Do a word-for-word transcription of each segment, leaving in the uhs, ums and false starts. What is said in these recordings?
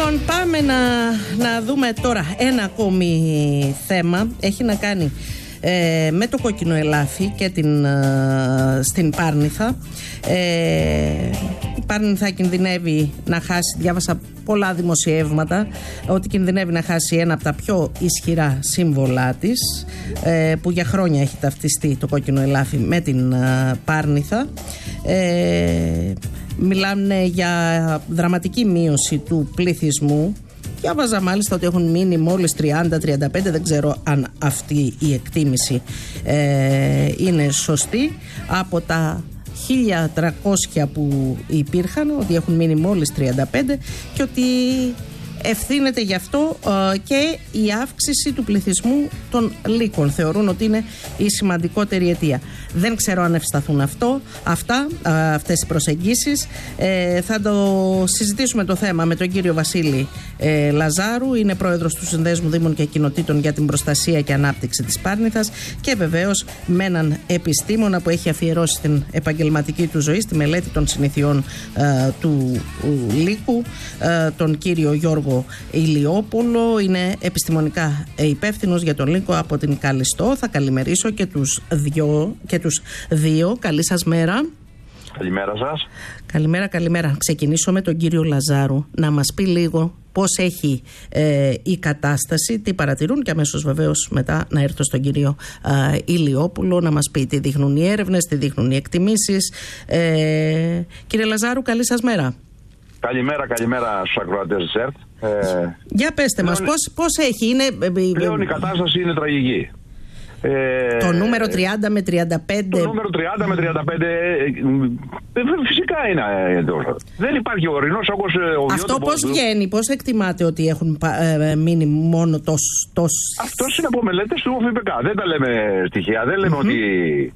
Λοιπόν, πάμε να, να δούμε τώρα ένα ακόμη θέμα. Έχει να κάνει ε, με το κόκκινο ελάφι και την, ε, στην Πάρνηθα. Ε, η Πάρνηθα κινδυνεύει να χάσει, διάβασα πολλά δημοσιεύματα, ότι κινδυνεύει να χάσει ένα από τα πιο ισχυρά σύμβολά της, ε, που για χρόνια έχει ταυτιστεί το κόκκινο ελάφι με την ε, Πάρνηθα. Ε, Μιλάνε για δραματική μείωση του πληθυσμού. Διάβαζα μάλιστα ότι έχουν μείνει μόλις τριάντα με τριάντα πέντε. Δεν ξέρω αν αυτή η εκτίμηση ε, είναι σωστή. Από τα χίλια τριακόσια που υπήρχαν, ότι έχουν μείνει μόλις τριάντα πέντε και ότι ευθύνεται γι' αυτό ε, και η αύξηση του πληθυσμού των λύκων. Θεωρούν ότι είναι η σημαντικότερη αιτία. Δεν ξέρω αν ευσταθούν αυτό, αυτά, ε, αυτές οι προσεγγίσεις. Ε, θα το συζητήσουμε το θέμα με τον κύριο Βασίλη ε, Λαζάρου. Είναι πρόεδρος του Συνδέσμου Δήμων και Κοινοτήτων για την Προστασία και Ανάπτυξη της Πάρνηθας και βεβαίως με έναν επιστήμονα που έχει αφιερώσει την επαγγελματική του ζωή στη μελέτη των συνηθιών ε, του ε, λύκου, ε, τον κύριο Γιώργο Ηλιόπουλο. Είναι επιστημονικά υπεύθυνος για τον λύκο από την Καλιστό. Θα καλημερίσω και τους δύο, και τους δύο. Καλή σας μέρα. Καλημέρα σας. Καλημέρα, καλημέρα. Ξεκινήσω με τον κύριο Λαζάρου να μας πει λίγο πώς έχει ε, η κατάσταση, τι παρατηρούν, και αμέσως βεβαίως μετά να έρθω στον κύριο ε, Ηλιόπουλο να μας πει τι δείχνουν οι έρευνες, τι δείχνουν οι εκτιμήσεις. Ε, κύριε Λαζάρου, καλή σας μέρα. Καλημέρα, καλημέρα στους ακροατές της ΕΡΤ. Ε, Για πέστε πλέον, μας, πώς, πώς έχει, είναι... Πλέον η κατάσταση είναι τραγική. Ε, το νούμερο τριάντα με τριάντα πέντε. Το νούμερο τριάντα με τριάντα πέντε ε, φυσικά είναι. Ε, δεν υπάρχει ορεινός όπως ο Αυτό πώς του... βγαίνει, πώς εκτιμάτε ότι έχουν ε, μείνει μόνο τόσο... Τόσ... Αυτός είναι από μελέτες του ΟΦΙΠΕΚΑ. Δεν τα λέμε στοιχεία, δεν λέμε mm-hmm. ότι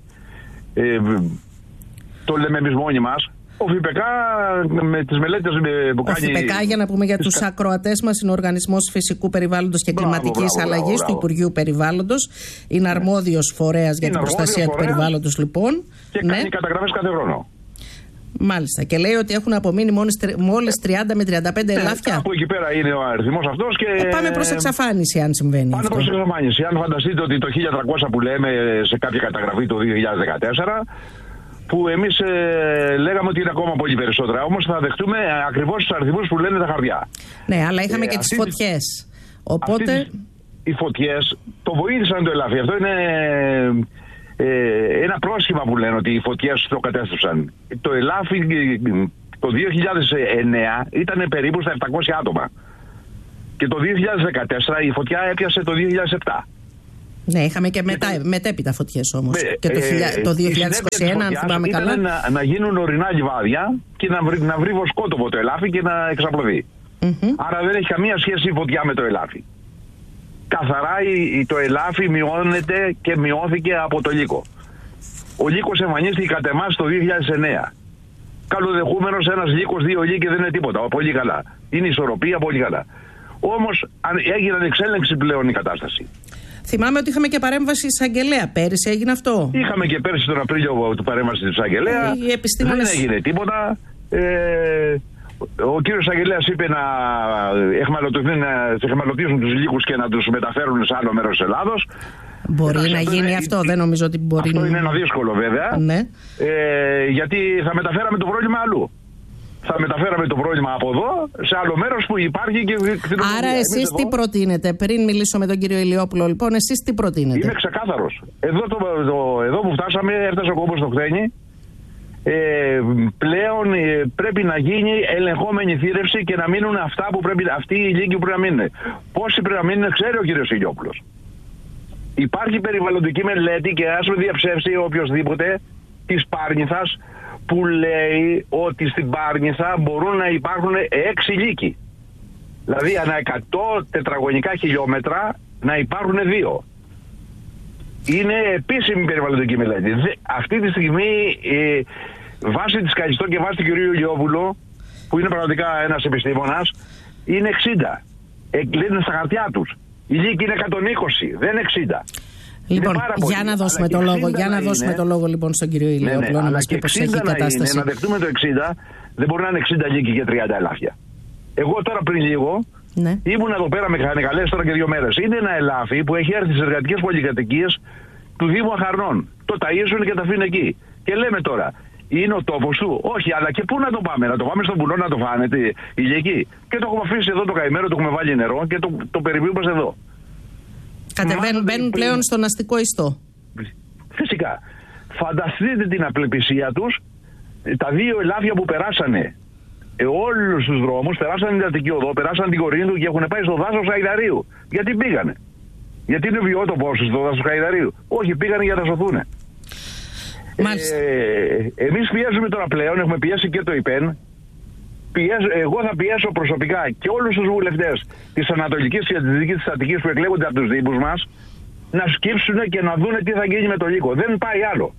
ε, το λέμε εμείς μόνοι μας. Ο ΦΙΠΕΚΑ με τις μελέτες που κάνει... Ο ΦΙΠΕΚΑ, για να πούμε για τους ακροατές μας, είναι ο Οργανισμός Φυσικού Περιβάλλοντος και μπράβο, Κλιματικής μπράβο, Αλλαγής μπράβο, μπράβο. του Υπουργείου Περιβάλλοντος. Είναι αρμόδιος φορέας για είναι την προστασία φορέας, του περιβάλλοντος, λοιπόν. Και ναι. κάνει καταγραφές κάθε χρόνο. Μάλιστα. Και λέει ότι έχουν απομείνει μόλις τριάντα με τριάντα πέντε ναι, ελάφια. Από εκεί πέρα είναι ο αριθμός αυτός. Και... Ε, πάμε προς εξαφάνιση, αν συμβαίνει. Πάμε προς εξαφάνιση. Αν φανταστείτε ότι το χίλια τριακόσια που λέμε σε κάποια καταγραφή το δύο χιλιάδες δεκατέσσερα. Που εμείς ε, λέγαμε ότι είναι ακόμα πολύ περισσότερα. Όμως θα δεχτούμε ακριβώς τους αριθμούς που λένε τα χαρτιά. Ναι, αλλά είχαμε ε, και τις φωτιές. Οπότε... Τις, οι φωτιές το βοήθησαν το ελάφι. Αυτό είναι ε, ένα πρόσχημα που λένε ότι οι φωτιές το κατέστρεψαν. Το ελάφι το δύο χιλιάδες εννέα ήταν περίπου στα επτακόσια άτομα. Και το δύο χιλιάδες δεκατέσσερα η φωτιά έπιασε το δύο χιλιάδες επτά. Ναι, είχαμε και, μετά, το... μετέπειτα φωτιές όμως. Με, και το, ε, το δύο χιλιάδες είκοσι ένα, αν θυμάμαι καλά. Να, να γίνουν ορεινά λιβάδια και να βρει, να βρει βοσκότοπο το ελάφι και να εξαπλωθεί. Mm-hmm. Άρα δεν έχει καμία σχέση η φωτιά με το ελάφι. Καθαρά η, το ελάφι μειώνεται και μειώθηκε από το λύκο. Ο λύκος εμφανίστηκε κατά εμάς το δύο χιλιάδες εννέα. Καλοδεχούμενος ένας λύκος, δύο λύκοι δεν είναι τίποτα. Πολύ καλά. Είναι ισορροπία, πολύ καλά. Όμως έγιναν εξέλεγξη πλέον η κατάσταση. Θυμάμαι ότι είχαμε και παρέμβαση εισαγγελέα. Πέρυσι έγινε αυτό. Είχαμε και πέρυσι τον Απρίλιο του παρέμβαση της εισαγγελέα. Επιστήμονες... Δεν έγινε τίποτα. Ε, ο κύριος εισαγγελέας είπε να εχμαλωτήσουν τους λύκους και να τους μεταφέρουν σε άλλο μέρος της Ελλάδος. Μπορεί ε, να γίνει είναι... αυτό. Δεν νομίζω ότι μπορεί. Αυτό είναι ένα δύσκολο βέβαια. Ναι. Ε, γιατί θα μεταφέραμε το πρόβλημα αλλού. Θα μεταφέραμε το πρόβλημα από εδώ σε άλλο μέρος που υπάρχει και... Άρα εσείς τι προτείνετε? Πριν μιλήσω με τον κύριο Ηλιόπουλο, λοιπόν, εσείς τι προτείνετε? Είμαι ξεκάθαρος. Εδώ, το, το, εδώ που φτάσαμε, έφτασε ο κόμπος στο χθένι. Ε, πλέον ε, πρέπει να γίνει ελεγχόμενη θύρευση και να μείνουν αυτά που πρέπει, αυτοί οι λύκοι που πρέπει να μείνουν. Πόσοι πρέπει να μείνουν, ξέρει ο κύριος Ηλιόπουλος. Υπάρχει περιβαλλοντική μελέτη και ας με διαψεύσει οποιοδήποτε της Πάρνηθας, που λέει ότι στην Πάρνηθα μπορούν να υπάρχουν έξι λύκοι. Δηλαδή ανά εκατό τετραγωνικά χιλιόμετρα να υπάρχουν δύο. Είναι επίσημη περιβαλλοντική μελέτη. Αυτή τη στιγμή ε, βάσει της Καλιστό και βάσει του κυρίου Ηλιόπουλου, που είναι πραγματικά ένας επιστήμονας, είναι εξήντα. Ε, λένε στα χαρτιά τους. Η λύκη είναι εκατόν είκοσι, δεν είναι εξήντα. Λοιπόν, για να δώσουμε το λόγο, για να δώσουμε το λόγο λοιπόν στον κύριο Ηλιόπουλο, ναι, ναι, να μας πει πώς έχει η κατάσταση. Είναι, να δεχτούμε το εξήντα, δεν μπορεί να είναι εξήντα λύκοι και τριάντα ελάφια. Εγώ τώρα πριν λίγο ναι. ήμουν εδώ πέρα με κανεκαλές τώρα και δύο μέρες. Είναι ένα ελάφι που έχει έρθει στις εργατικές πολυκατοικίες του Δήμου Αχαρνών. Το ταΐζουν και τα αφήνουν εκεί. Και λέμε τώρα, είναι ο τόπος του? Όχι, αλλά και πού να το πάμε? Να το πάμε στον βουνό να το φάνε οι λυκοί? Και το έχουμε αφήσει εδώ το καημένο, το έχουμε βάλει νερό και το, το περιποιούμαστε εδώ. Κατεβαίνουν, μπαίνουν πλέον στον αστικό ιστό. Φυσικά. Φανταστείτε την απληπισία τους. Τα δύο ελάφια που περάσανε ε, όλους τους δρόμους, περάσανε την Αττική Οδό, περάσανε την Κορίνθου και έχουν πάει στο δάσος Χαϊδαρίου. Γιατί πήγανε? Γιατί είναι βιότοπος στο δάσος Χαϊδαρίου? Όχι, πήγανε για να σωθούν. Ε, εμείς πιέζουμε τώρα πλέον, έχουμε πιέσει και το ΙΠΕΝ. Πιέζω, εγώ θα πιέσω προσωπικά και όλους τους βουλευτές της Ανατολικής και της Δυτικής της Αττικής που εκλέγονται από τους δήμους μας να σκύψουν και να δούνε τι θα γίνει με το Λύκο. Δεν πάει άλλο.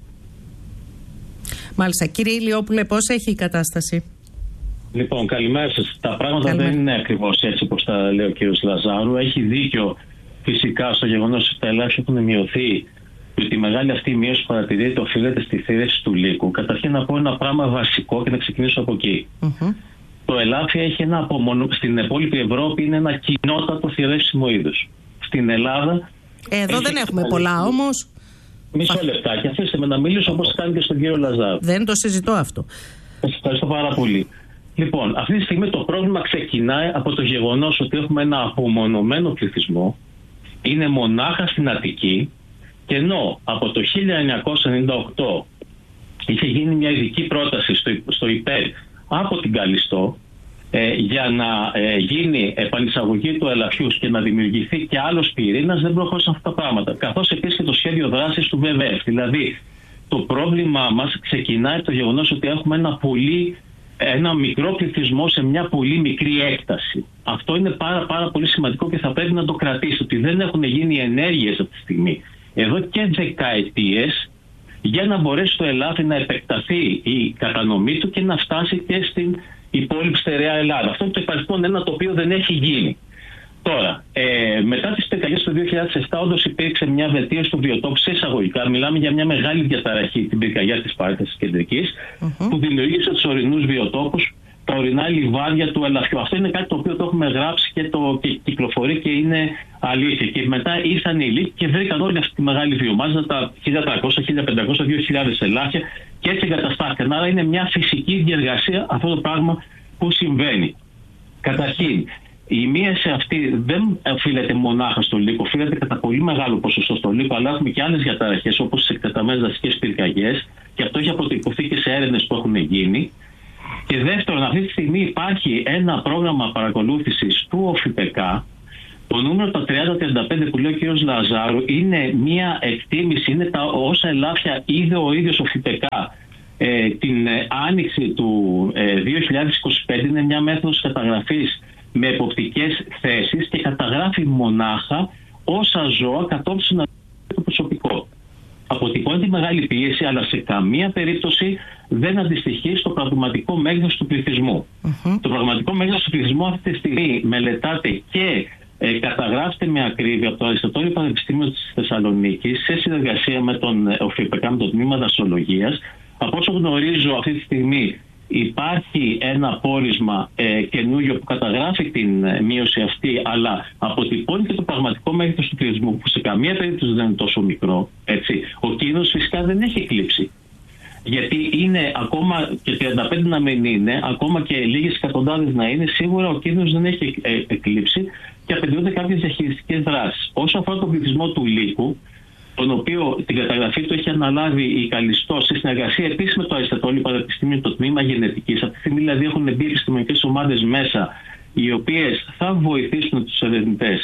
Μάλιστα. Κύριε Ηλιόπουλε, πώς έχει η κατάσταση? Λοιπόν, καλημέρα σας. Τα πράγματα καλημέρα. Δεν είναι ακριβώς έτσι όπως τα λέει ο κύριος Λαζάρου. Έχει δίκιο φυσικά στο γεγονός ότι τα ελάχιστα έχουν μειωθεί. Ότι η μεγάλη αυτή μείωση που παρατηρείται οφείλεται στη θύρεση του Λύκου. Καταρχήν να πω ένα πράγμα βασικό και να ξεκινήσω από εκεί. Mm-hmm. Το ελάφι έχει ένα απομονω... στην υπόλοιπη Ευρώπη είναι ένα κοινότατο θηρέσιμο είδος. Στην Ελλάδα. Εδώ δεν έχουμε πολλά όμως. Μισό λεπτάκι, αφήστε με να μιλήσω όπως κάνει και στον κύριο Λαζάρου. Δεν το συζητώ αυτό. Σας ευχαριστώ πάρα πολύ. Λοιπόν, αυτή τη στιγμή το πρόβλημα ξεκινάει από το γεγονός ότι έχουμε ένα απομονωμένο πληθυσμό. Είναι μονάχα στην Αττική. Και ενώ από το χίλια εννιακόσια ενενήντα οκτώ είχε γίνει μια ειδική πρόταση στο, στο ΙΠΕΔ από την Καλιστό ε, για να ε, γίνει επανεισαγωγή του ελαφιούς και να δημιουργηθεί και άλλος πυρήνας, δεν προχώρησαν αυτά τα πράγματα. Καθώς επίσης και το σχέδιο δράσης του ΒΒΕΦ. Δηλαδή, το πρόβλημά μας ξεκινάει από το γεγονός ότι έχουμε ένα, πολύ, ένα μικρό πληθυσμό σε μια πολύ μικρή έκταση. Αυτό είναι πάρα, πάρα πολύ σημαντικό και θα πρέπει να το κρατήσει, ότι δεν έχουν γίνει ενέργειες αυτή τη στιγμή εδώ και δεκαετίες για να μπορέσει το ελάφι να επεκταθεί η κατανομή του και να φτάσει και στην υπόλοιπη στερεά Ελλάδα. Αυτό είναι το υπαριθμόν ένα το οποίο δεν έχει γίνει. Τώρα, ε, μετά τις πυρκαγιές του δύο χιλιάδες επτά, όντως υπήρξε μια βελτίωση του βιοτόπου σε εισαγωγικά. Μιλάμε για μια μεγάλη διαταραχή, την πυρκαγιά της Σπάρτας της Κεντρικής, uh-huh. που δημιουργήσε τους ορεινούς βιοτόπους, τα ορεινά λιβάδια του ελαφιού. Αυτό είναι κάτι το οποίο το έχουμε γράψει και το και κυκλοφορεί και είναι αλήθεια. Και μετά ήρθαν οι λύκοι και βρήκαν όλη αυτή τη μεγάλη βιομάζα, τα χίλια τριακόσια, χίλια πεντακόσια, δύο χιλιάδες ελάφια και έτσι εγκαταστάθηκαν. Άρα είναι μια φυσική διεργασία αυτό το πράγμα που συμβαίνει. Καταρχήν, η μείωση αυτή δεν οφείλεται μονάχα στο Λύκο, οφείλεται κατά πολύ μεγάλο ποσοστό στο Λύκο, αλλά έχουμε και άλλες διαταραχές όπως τις εκτεταμένες δασικές πυρκαγιές και αυτό έχει αποτυπωθεί και σε έρευνες που έχουν γίνει. Και δεύτερον, αυτή τη στιγμή υπάρχει ένα πρόγραμμα παρακολούθησης του ΟΦΙΠΕΚΑ. Το νούμερο τα τριάντα τριάντα πέντε που λέει ο κ. Λαζάρου είναι μια εκτίμηση, είναι τα όσα ελάφια είδε ο ίδιος ο ΟΦΙΠΕΚΑ ε, την ε, άνοιξη του ε, δύο χιλιάδες είκοσι πέντε. Είναι μια μέθοδος καταγραφής με εποπτικές θέσεις και καταγράφει μονάχα όσα ζώα κατόρθωσαν να το προσωπικό. Αποτυπώνει τη μεγάλη πίεση, αλλά σε καμία περίπτωση δεν αντιστοιχεί στο πραγματικό μέγεθος του πληθυσμού. Uh-huh. Το πραγματικό μέγεθος του πληθυσμού αυτή τη στιγμή μελετάται και ε, καταγράφεται με ακρίβεια από το Αριστοτέλειο Πανεπιστήμιο της Θεσσαλονίκης σε συνεργασία με τον ΟΦΙΠΕΚΑ, με το τμήμα δασολογίας. Από όσο γνωρίζω αυτή τη στιγμή υπάρχει ένα πόρισμα ε, καινούριο που καταγράφει την ε, μείωση αυτή, αλλά αποτυπώνει και το πραγματικό μέγεθος του πληθυσμού, που σε καμία περίπτωση δεν είναι τόσο μικρό. Έτσι. Ο κίνδυνος φυσικά δεν έχει εκλείψει. Γιατί είναι ακόμα και τριάντα πέντε να μην είναι, ακόμα και λίγες εκατοντάδες να είναι, σίγουρα ο κίνδυνος δεν έχει ε, εκλείψει και απαιτούνται κάποιες διαχειριστικές δράσεις. Όσο αφορά τον πληθυσμό του Λύκου, τον οποίο την καταγραφή του έχει αναλάβει η Καλιστό σε συνεργασία επίσης με το Αριστοτέλειο Πανεπιστήμιο, το τμήμα γενετικής. Αυτή τη στιγμή δηλαδή έχουν μπει επιστημονικές ομάδες μέσα, οι οποίες θα βοηθήσουν τους ερευνητές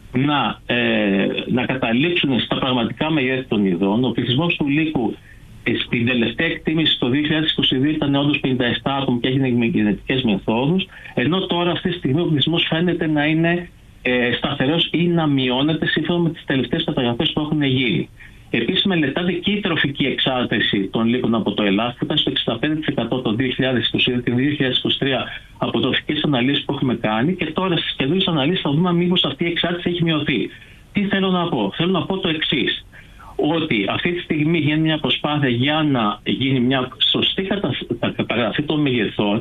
να, ε, να καταλήξουν στα πραγματικά μεγέθη των ειδών. Ο πληθυσμός του Λύκου στην τελευταία εκτίμηση το δύο χιλιάδες είκοσι δύο ήταν όντως πενήντα επτά άτομα και έγινε με γενετικές μεθόδους, ενώ τώρα αυτή τη στιγμή ο πληθυσμός φαίνεται να είναι ε, σταθερός ή να μειώνεται σύμφωνα με τις τελευταίες καταγραφές που έχουν γίνει. Επίσης μελετάται και η τροφική εξάρτηση των λύκων από το ελάφι, που ήταν στο εξήντα πέντε τοις εκατό το δύο χιλιάδες είκοσι δύο και το δύο χιλιάδες είκοσι τρία από τροφικές αναλύσεις που έχουμε κάνει, και τώρα στις καινούριες αναλύσεις θα δούμε μήπως αυτή η εξάρτηση έχει μειωθεί. Τι θέλω να πω? Θέλω να πω το εξής, ότι αυτή τη στιγμή γίνεται μια προσπάθεια για να γίνει μια σωστή καταγραφή των μεγεθών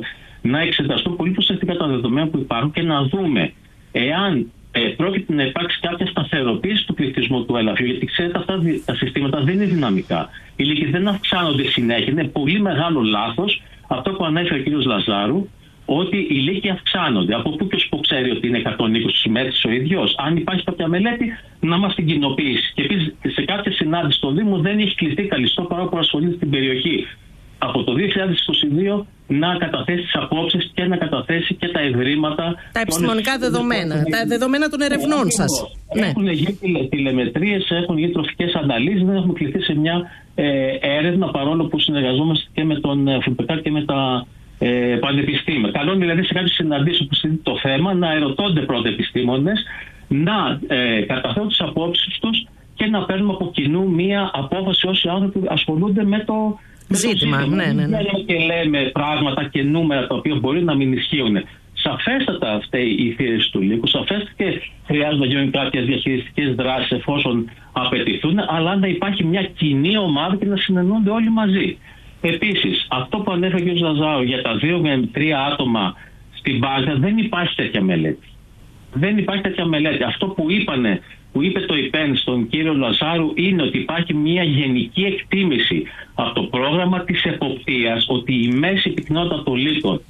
να εξεταστούν πολύ προσεκτικά τα δεδομένα που υπάρχουν και να δούμε εάν ε, πρόκειται να υπάρξει κάποια σταθεροποίηση του πληθυσμού του ελαφιού. Γιατί ξέρετε, αυτά τα συστήματα δεν είναι δυναμικά. Οι λύκοι δεν αυξάνονται συνέχεια. Είναι πολύ μεγάλο λάθος αυτό που ανέφερε ο κ. Λαζάρου, ότι οι λύκοι αυξάνονται. Από πού και ως που ξέρει ότι είναι εκατόν είκοσι μέτρες ο ίδιος. Αν υπάρχει κάποια μελέτη, να μας την κοινοποιήσει. Και επίσης, σε κάποια συνάντηση στο Δήμο δεν έχει κλειστεί καλιστό παρόλο που ασχολείται στην περιοχή από το δύο χιλιάδες είκοσι δύο να καταθέσει τις απόψεις και να καταθέσει και τα ευρήματα. Τα επιστημονικά όλες... δεδομένα, τα δεδομένα, δεδομένα των ερευνών ε, σας. Έχουν ναι. γίνει τηλεμετρίες, έχουν γίνει τροφικές αναλύσεις, δεν έχουμε κληθεί σε μια ε, έρευνα, παρόλο που συνεργαζόμαστε και με τον ΦΠΚ και με τα ε, πανεπιστήμια. Καλό είναι δηλαδή σε κάποιες συναντήσεις που συζητεί το θέμα να ερωτώνται πρώτα επιστήμονες, να ε, καταθέτουν τις απόψεις τους και να παίρνουμε από κοινού μία απόφαση όσοι άνθρωποι ασχολούνται με το ζήτημα. Ναι, ναι, ναι. Και λέμε πράγματα και νούμερα τα οποία μπορεί να μην ισχύουν. Σαφέστατα αυτή η θύρεση του λύκου, σαφέστατα και χρειάζονται να γίνουν κάποιες διαχειριστικές δράσεις εφόσον απαιτηθούν, αλλά να υπάρχει μια κοινή ομάδα και να συνεννούνται όλοι μαζί. Επίσης, αυτό που ανέφερε ο κ. Λαζάρου για τα δύο με τρία άτομα στην Πάτρα, δεν υπάρχει τέτοια μελέτη. Δεν υπάρχει τέτοια μελέτη. Αυτό που είπανε, που είπε το ΙΠΕΝ στον κύριο Λαζάρου είναι ότι υπάρχει μια γενική εκτίμηση από το πρόγραμμα της εποπτείας ότι η μέση πυκνότητα των λύκων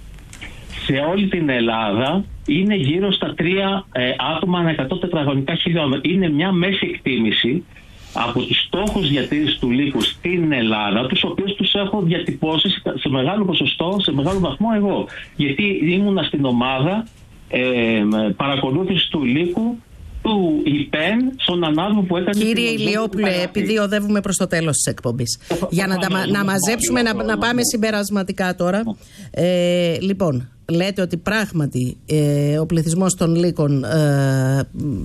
σε όλη την Ελλάδα είναι γύρω στα τρία ε, άτομα ανά εκατό τετραγωνικά χιλιόμετρα. Είναι μια μέση εκτίμηση από τους στόχους διατήρησης του λύκου στην Ελλάδα, τους οποίους τους έχω διατυπώσει σε μεγάλο ποσοστό, σε μεγάλο βαθμό εγώ. Γιατί ήμουνα στην ομάδα ε, παρακολούθησης του λύκου του ΙΠΕΝ στον ανάδομο που έκανε. Κύριε Ηλιόπουλε, επειδή οδεύουμε προς το τέλος της εκπομπής, για να, τα, να μαζέψουμε, να, να πάμε συμπερασματικά τώρα. Ε, λοιπόν, λέτε ότι πράγματι ε, ο πληθυσμός των λύκων ε,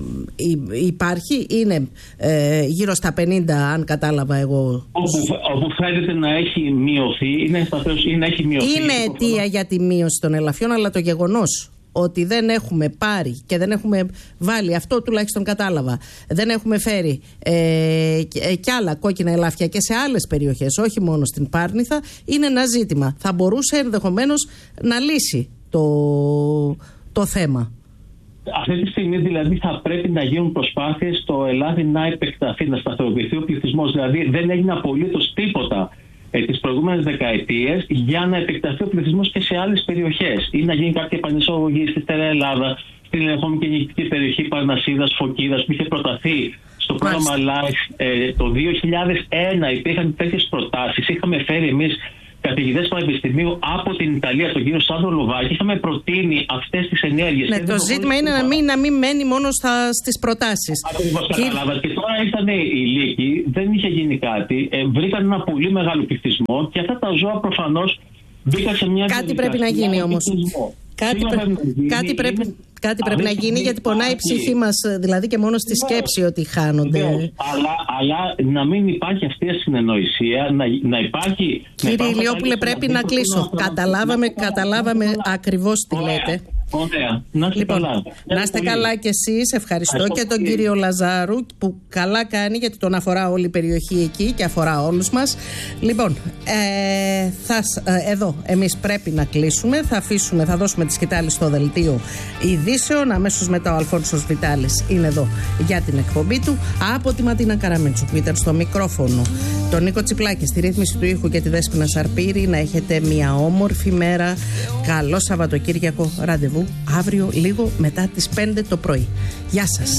υπάρχει, είναι ε, γύρω στα πενήντα, αν κατάλαβα εγώ. Όπου, όπου φαίνεται να έχει μειωθεί, είναι σταθερός ή να έχει μειωθεί. Είναι αιτία για τη μείωση των ελαφιών, αλλά το γεγονός ότι δεν έχουμε πάρει και δεν έχουμε βάλει, αυτό τουλάχιστον κατάλαβα, δεν έχουμε φέρει ε, κι άλλα κόκκινα ελάφια και σε άλλες περιοχές, όχι μόνο στην Πάρνηθα, είναι ένα ζήτημα. Θα μπορούσε ενδεχομένως να λύσει το, το θέμα. Αυτή τη στιγμή δηλαδή θα πρέπει να γίνουν προσπάθειες στο Ελλάδι να επεκταθεί, να σταθεροποιηθεί ο πληθυσμός. Δηλαδή δεν έγινε απολύτως τίποτα ε, τις προηγούμενες δεκαετίες για να επεκταθεί ο πληθυσμός και σε άλλες περιοχές ή να γίνει κάποια επανεισαγωγή στη Στερεά Ελλάδα, στην ελεγχόμενη και νυχτική περιοχή Παρνασσίδας, Φωκίδας που είχε προταθεί στο πρόγραμμα LIFE ε, το δύο χιλιάδες ένα. Υπήρχαν τέτοιες προτάσεις. Είχαμε φέρει εμείς καθηγητές πανεπιστημίου από την Ιταλία, τον κύριο Σάντρο Λοβάκη, είχαμε προτείνει αυτές τις ενέργειες. Ναι, το ζήτημα είναι να μην, να μην μένει μόνο στα, στις προτάσεις. Ακριβώς, καταλάβατε. Και τώρα ήρθαν οι λύκοι, δεν είχε γίνει κάτι, ε, βρήκαν ένα πολύ μεγάλο πληθυσμό και αυτά τα ζώα προφανώς μπήκαν σε μια. Κάτι πρέπει να γίνει όμως. Κάτι, πρέ... κάτι πρέπει, είναι... κάτι πρέπει να γίνει, γιατί πονάει η ψυχή μας, δηλαδή και μόνο στη σκέψη ότι χάνονται. Αλλά, αλλά να μην υπάρχει αυτή η συνεννοησία, να, να υπάρχει. Κύριε Ηλιόπουλε, πρέπει να κλείσω. Καταλάβαμε, καταλάβαμε ακριβώς τι λέτε. Ωραία. Να είστε λοιπόν, καλά. Να είστε καλά κι εσείς. Ευχαριστώ, Ευχαριστώ και τον κύριο Λαζάρου που καλά κάνει, γιατί τον αφορά όλη η περιοχή εκεί και αφορά όλους μας. Λοιπόν, ε, θα, ε, εδώ εμείς πρέπει να κλείσουμε. Θα αφήσουμε, θα δώσουμε τη σκητάλη στο δελτίο ειδήσεων. Αμέσως μετά ο Αλφόνσος Βιτάλης είναι εδώ για την εκπομπή του. Από τη Ματίνα Καραμίτσου που ήταν στο μικρόφωνο, τον Νίκο Τσιπλάκη στη ρύθμιση του ήχου και τη Δέσποινα Σαρπήρη, να έχετε μια όμορφη μέρα. Καλό Σαββατοκύριακο. Ραντεβού αύριο λίγο μετά τις πέντε το πρωί. Γεια σας.